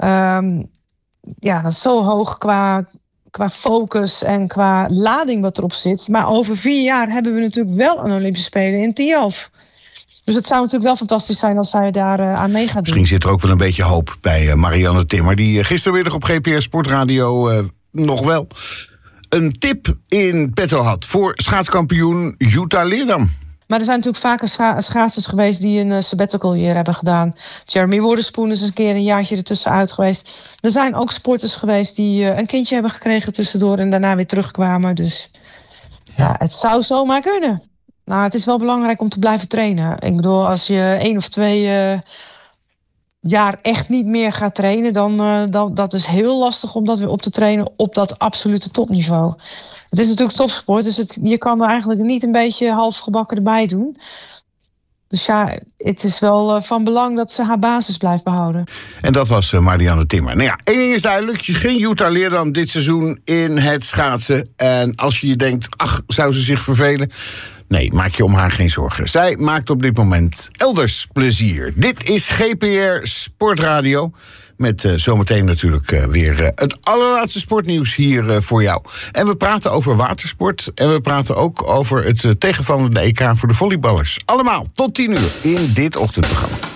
Dat is zo hoog qua focus en qua lading wat erop zit. Maar over 4 jaar hebben we natuurlijk wel een Olympische Spelen in Tialf. Dus het zou natuurlijk wel fantastisch zijn als zij daar aan mee gaat doen. Misschien zit er ook wel een beetje hoop bij Marianne Timmer, die gistermiddag op GPS Sportradio nog wel een tip in petto had voor schaatskampioen Jutta Leerdam. Maar er zijn natuurlijk vaker schaatsers geweest die een sabbatical year hebben gedaan. Jeremy Wotherspoon is een keer een jaartje ertussenuit geweest. Er zijn ook sporters geweest die een kindje hebben gekregen tussendoor en daarna weer terugkwamen. Dus ja, het zou zomaar kunnen. Nou, het is wel belangrijk om te blijven trainen. Ik bedoel, als je 1 of 2 jaar echt niet meer gaat trainen, dan dat is heel lastig om dat weer op te trainen op dat absolute topniveau. Het is natuurlijk topsport, dus je kan er eigenlijk niet een beetje halfgebakken erbij doen. Dus ja, het is wel van belang dat ze haar basis blijft behouden. En dat was Marianne Timmer. Nou ja, 1 ding is duidelijk. Geen Jutta Leerdam dit seizoen in het schaatsen. En als je denkt, zou ze zich vervelen? Nee, maak je om haar geen zorgen. Zij maakt op dit moment elders plezier. Dit is GPR Sportradio. Met zometeen natuurlijk weer het allerlaatste sportnieuws hier voor jou. En we praten over watersport. En we praten ook over het tegenvallende EK voor de volleyballers. Allemaal tot 10 uur in dit ochtendprogramma.